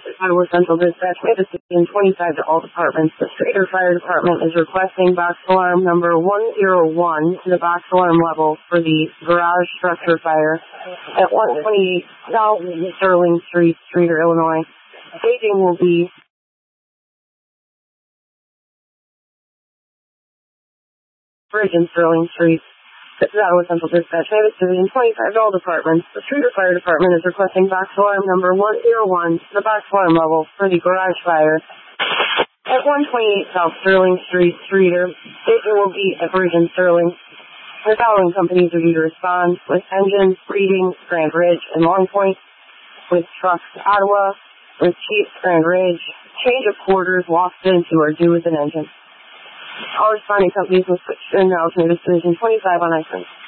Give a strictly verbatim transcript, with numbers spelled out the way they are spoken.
This is Ottawa Central Dispatch. We have a sixteen twenty-five to all departments. The Streator Fire Department is requesting box alarm number one zero one to the box alarm level for the garage structure fire at one twenty-eight South Sterling Street, Streator, Illinois. Staging will be Bridge and Sterling Street. This is Ottawa Central Dispatch. We have a sixteen twenty-five to all departments. The Streator Fire Department is requesting box alarm number one zero one to the box alarm level for the garage fire at one twenty-eight South Sterling Street, Streator. Staging will be at Bridge and Sterling. The following companies are due to respond: with Engines, Reading, Grand Ridge, and Long Point; with Trucks, Ottawa; with Chiefs, Grand Ridge. Change of quarters, Lofton, who are due with an engine. All responding companies will switch to now to Division twenty-five on iPhone.